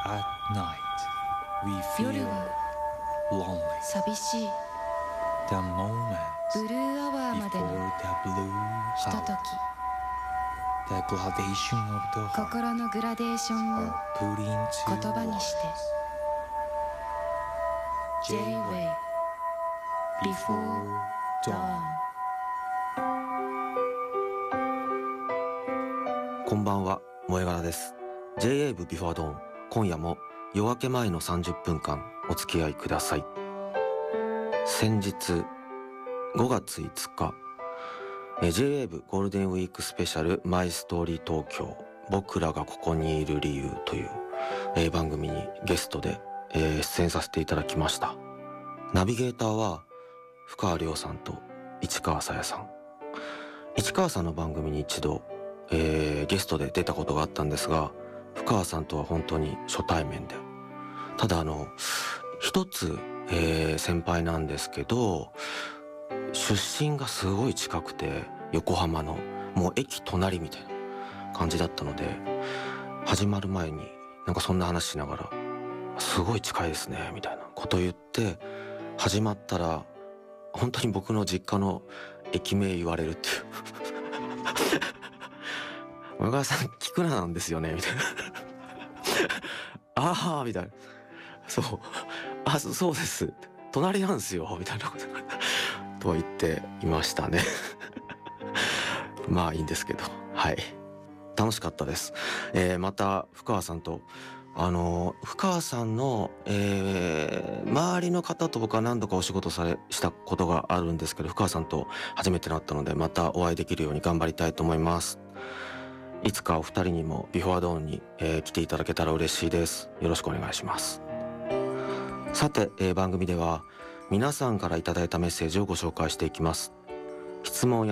At night, we 夜 feel は lonely. 寂しい。 The moment ブルーアワーまで before の the blue ひと hour, と the gradation of the き、 heart 心のグラデーション are を put into 言葉にして J-Way Before Dawn。 こんばんは、萌え柄です。 J-Wave Before Dawn、 今夜も夜明け前の30分間お付き合いください。先日5月5日、J-Wave ゴールデンウィークスペシャルマイストーリー東京、僕らがここにいる理由という、番組にゲストで、出演させていただきました。ナビゲーターは深川亮さんと市川さやさん。市川さんの番組に一度、ゲストで出たことがあったんですが、深川さんとは本当に初対面で、ただ一つ、先輩なんですけど、出身がすごい近くて、横浜のもう駅隣みたいな感じだったので、始まる前になんかそんな話しながら、すごい近いですねみたいなこと言って、始まったら本当に僕の実家の駅名言われるっていう小川さん菊名なんですよねみたいなああみたいな、そうです隣なんですよみたいなことと言っていましたねまあいいんですけど、はい、楽しかったです。また深川さんと深川さんの、周りの方と僕は何度かお仕事したことがあるんですけど、深川さんと初めてなったので、またお会いできるように頑張りたいと思います。いつかお二人にもビフォードーンに、来ていただけたら嬉しいです。よろしくお願いします。さて、番組では皆さんからいただいたメッセージをご紹介していきます。質問や